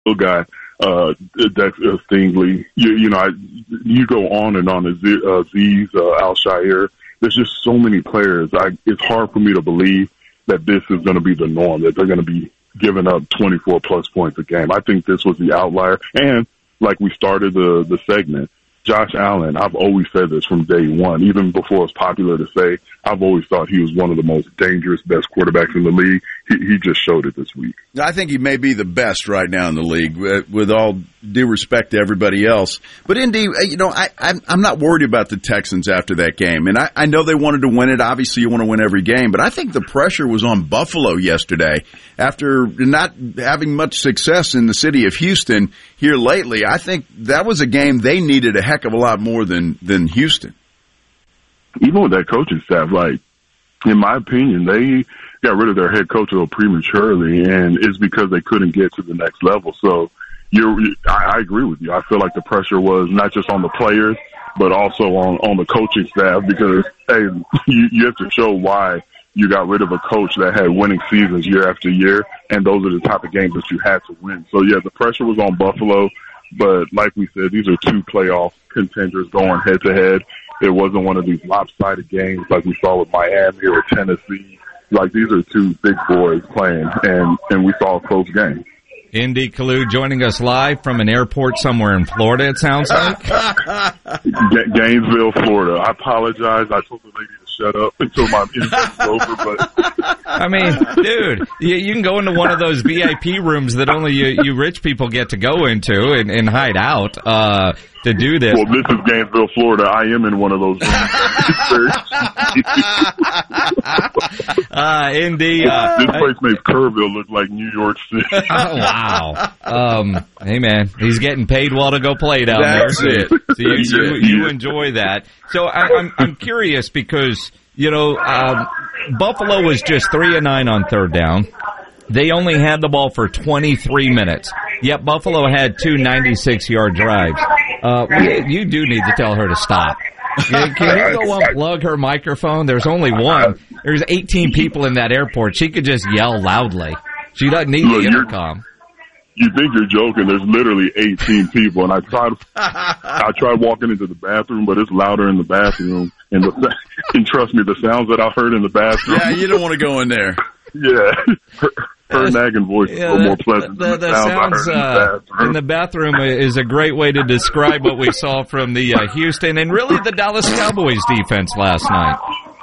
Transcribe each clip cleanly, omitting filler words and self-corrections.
guy, Dex Stingley. You go on and on. Aziz Al-Shaair. There's just so many players. It's hard for me to believe that this is going to be the norm, that they're going to be giving up 24-plus points a game. I think this was the outlier. And like we started the segment, Josh Allen, I've always said this from day one, even before it's popular to say, I've always thought he was one of the most dangerous, best quarterbacks in the league. He just showed it this week. I think he may be the best right now in the league, with all due respect to everybody else. But, Indy, I'm not worried about the Texans after that game. And I know they wanted to win it. Obviously, you want to win every game. But I think the pressure was on Buffalo yesterday. After not having much success in the city of Houston here lately, I think that was a game they needed a heck of a lot more than Houston. Even with that coaching staff, in my opinion, they got rid of their head coach a little prematurely, and it's because they couldn't get to the next level. So I agree with you. I feel like the pressure was not just on the players, but also on the coaching staff, because, hey, you have to show why you got rid of a coach that had winning seasons year after year, and those are the type of games that you had to win. So, yeah, the pressure was on Buffalo, but like we said, these are two playoff contenders going head-to-head. It wasn't one of these lopsided games like we saw with Miami or Tennessee. These are two big boys playing, and we saw a close game. Indy Kalu joining us live from an airport somewhere in Florida, it sounds like. Gainesville, Florida. I apologize. I told the lady to shut up until my interview's over, but... I mean, dude, you can go into one of those VIP rooms that only you rich people get to go into and hide out to do this. Well, this is Gainesville, Florida. I am in one of those rooms. Indy. This place makes Kerrville look like New York City. Oh, wow. Hey, man, he's getting paid well to go play down there. That's it. So you enjoy that. So I'm curious because, Buffalo was just 3-9 on third down. They only had the ball for 23 minutes. Yet Buffalo had two 96-yard drives. You do need to tell her to stop. Can you go unplug her microphone? There's only one. There's 18 people in that airport. She could just yell loudly. She doesn't need the intercom. You think you're joking. There's literally 18 people, and I tried walking into the bathroom, but it's louder in the bathroom. And trust me, the sounds that I heard in the bathroom. Yeah, you don't want to go in there. Yeah. Her nagging voice is a little more pleasant than the sounds I heard in the bathroom is a great way to describe what we saw from the Houston and really the Dallas Cowboys defense last night.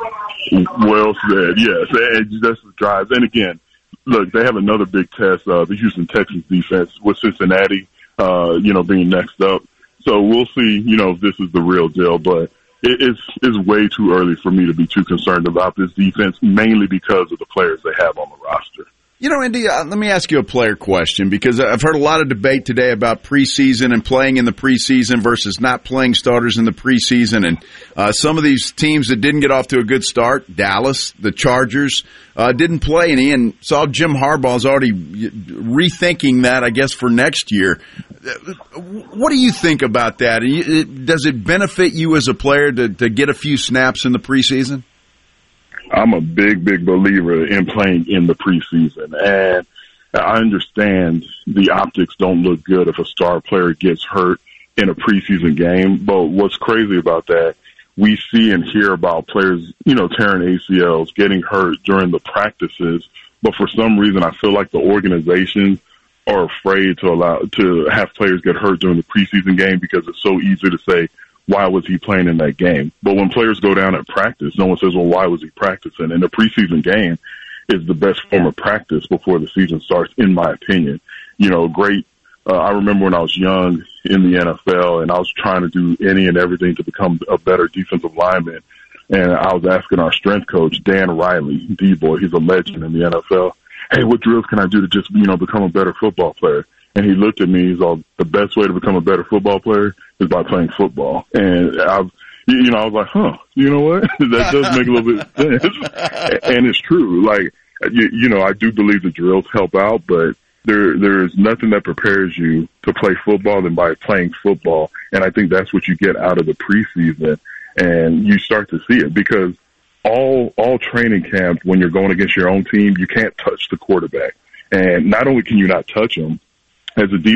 Well said, yes. And that's the drives. And again, look, they have another big test, the Houston Texans defense with Cincinnati, being next up. So we'll see, if this is the real deal. But it's way too early for me to be too concerned about this defense, mainly because of the players they have on the roster. Indy, let me ask you a player question, because I've heard a lot of debate today about preseason and playing in the preseason versus not playing starters in the preseason. And some of these teams that didn't get off to a good start, Dallas, the Chargers, didn't play any, and saw Jim Harbaugh's already rethinking that, I guess, for next year. What do you think about that? Does it benefit you as a player to get a few snaps in the preseason? I'm a big, big believer in playing in the preseason, and I understand the optics don't look good if a star player gets hurt in a preseason game, but what's crazy about that, we see and hear about players, tearing ACLs, getting hurt during the practices, but for some reason I feel like the organizations are afraid to have players get hurt during the preseason game because it's so easy to say, why was he playing in that game? But when players go down at practice, no one says, well, why was he practicing? And the preseason game is the best form of practice before the season starts, in my opinion. I remember when I was young in the NFL and I was trying to do any and everything to become a better defensive lineman. And I was asking our strength coach, Dan Riley, D-boy, he's a legend in the NFL, hey, what drills can I do to just, become a better football player? And he looked at me, he's all, the best way to become a better football player is by playing football. And I was like, you know what? That does make a little bit of sense. And it's true. I do believe the drills help out, but there is nothing that prepares you to play football than by playing football. And I think that's what you get out of the preseason. And you start to see it because all training camp, when you're going against your own team, you can't touch the quarterback. And not only can you not touch him, as a